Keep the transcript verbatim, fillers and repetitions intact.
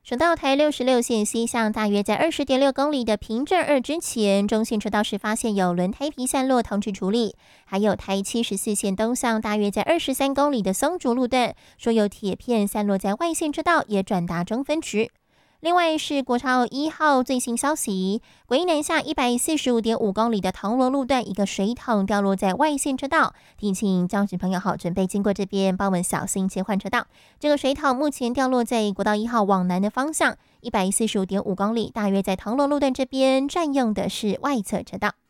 省道台六十六线西向大约在二十点六公里的平镇二之前，中线车道是发现有轮胎皮散落，通知处理。还有台七十四线东向大约在二十三公里的松竹路段，说有铁片散落在外线车道，也转达中分局。另外是国道一号最新消息，国一南下一百四十五点五公里的唐罗路段，一个水桶掉落在外线车道，提醒驾驶朋友好准备经过这边，帮我们小心切换车道。这个水桶目前掉落在国道一号往南的方向，一百四十五点五公里，大约在唐罗路段这边占用的是外侧车道。